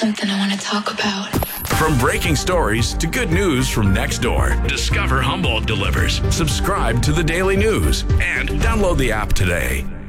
Something I want to talk about. From breaking stories to good news from next door, Discover Humboldt delivers. Subscribe to the Daily News and download the app today.